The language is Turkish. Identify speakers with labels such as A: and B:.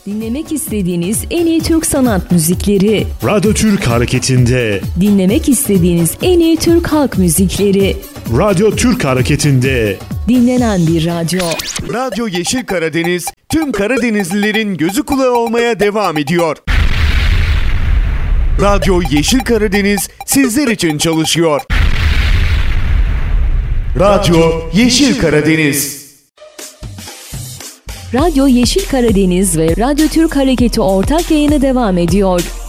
A: Dinlemek istediğiniz en iyi Türk sanat müzikleri.
B: Radyo Türk Hareketi'nde.
A: Dinlemek istediğiniz en iyi Türk halk müzikleri.
B: Radyo Türk Hareketi'nde.
A: Dinlenen bir radyo.
C: Radyo Yeşil Karadeniz, tüm Karadenizlilerin gözü kulağı olmaya devam ediyor. Radyo Yeşil Karadeniz sizler için çalışıyor. Radyo Yeşil Karadeniz.
A: Radyo Yeşil Karadeniz ve Radyo Türk Hareketi ortak yayını devam ediyor.